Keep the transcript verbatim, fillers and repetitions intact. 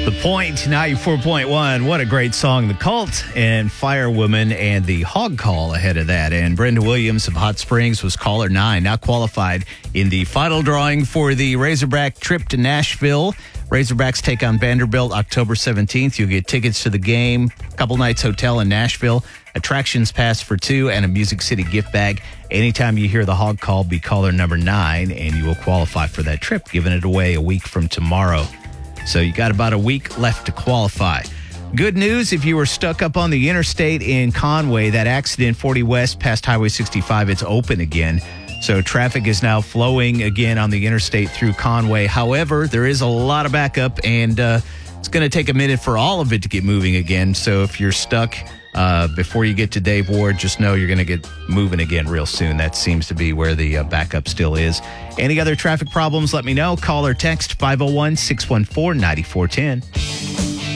The Point, ninety-four point one. What a great song. The Cult and Firewoman and the Hog Call ahead of that. And Brenda Williams of Hot Springs was caller nine, now qualified in the final drawing for the Razorback trip to Nashville. Razorbacks take on Vanderbilt October seventeenth. You'll get tickets to the game, couple nights hotel in Nashville, attractions pass for two, and a Music City gift bag. Anytime you hear the Hog Call, be caller number nine, and you will qualify for that trip, giving it away a week from tomorrow. So you got about a week left to qualify. Good news, if you were stuck up on the interstate in Conway, that accident forty West past Highway sixty-five, it's open again. So traffic is now flowing again on the interstate through Conway. However, there is a lot of backup, and uh, it's going to take a minute for all of it to get moving again. So if you're stuck uh, before you get to Dave Ward, just know you're going to get moving again real soon. That seems to be where the uh, backup still is. Any other traffic problems, let me know. Call or text five oh one, six one four, nine four one oh.